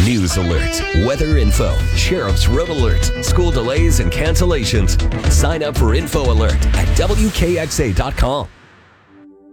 news alerts, weather info, sheriff's road alerts, school delays and cancellations. Sign up for Info Alert at WKXA.com.